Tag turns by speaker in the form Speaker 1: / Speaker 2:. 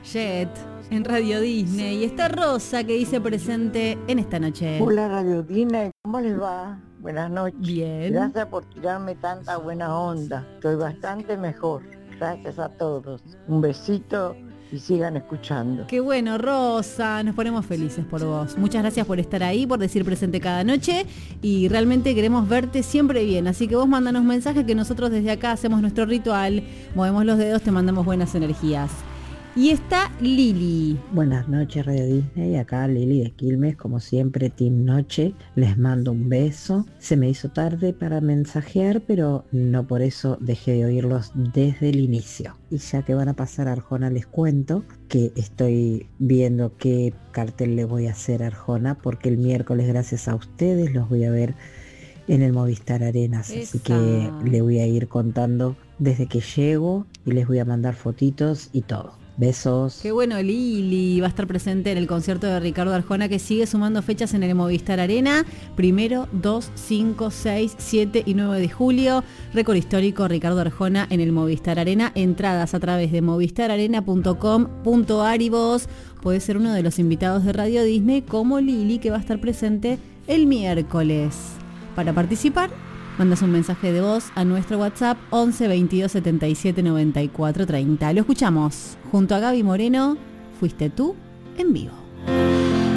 Speaker 1: Jet en Radio Disney. Y está Rosa que dice presente en esta noche.
Speaker 2: Hola Radio Disney, ¿cómo les va? Buenas noches.
Speaker 1: Bien.
Speaker 2: Gracias por tirarme tanta buena onda. Estoy bastante mejor. Gracias a todos. Un besito y sigan escuchando.
Speaker 1: Qué bueno, Rosa, nos ponemos felices por vos. Muchas gracias por estar ahí, por decir presente cada noche y realmente queremos verte siempre bien. Así que vos mándanos mensajes que nosotros desde acá hacemos nuestro ritual, movemos los dedos, te mandamos buenas energías. Y está Lili.
Speaker 3: Buenas noches Radio Disney, acá Lili de Quilmes, como siempre Team Noche, les mando un beso. Se me hizo tarde para mensajear, pero no por eso dejé de oírlos desde el inicio. Y ya que van a pasar a Arjona, les cuento que estoy viendo qué cartel le voy a hacer a Arjona, porque el miércoles, gracias a ustedes, los voy a ver en el Movistar Arenas. Así que le voy a ir contando desde que llego y les voy a mandar fotitos y todo. Besos.
Speaker 1: Qué bueno, Lili va a estar presente en el concierto de Ricardo Arjona, que sigue sumando fechas en el Movistar Arena, 1, 2, 5, 6, 7 y 9 de julio. Récord histórico, Ricardo Arjona en el Movistar Arena. Entradas a través de movistararena.com.ar y vos podés ser uno de los invitados de Radio Disney como Lili, que va a estar presente el miércoles. Para participar, mandas un mensaje de voz a nuestro WhatsApp 11 22 77 94 30. Lo escuchamos junto a Gaby Moreno. Fuiste tú en vivo.